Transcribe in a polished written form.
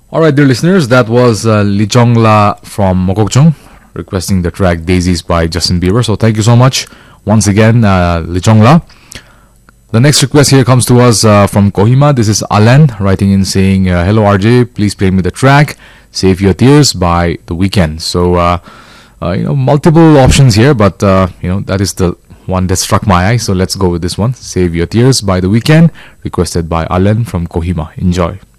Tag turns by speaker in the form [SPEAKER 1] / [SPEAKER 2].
[SPEAKER 1] Alright, dear listeners, that was Lee Chong-la from Mokokchung requesting the track Daisies by Justin Bieber. So thank you so much once again, Lee Chong-la. The next request here comes to us from Kohima. This is Alan writing in saying, hello RJ, please play me the track Save Your Tears by The Weeknd. So, multiple options here, but, that is the one that struck my eye. So let's go with this one. Save Your Tears by The Weeknd, requested by Alan from Kohima. Enjoy.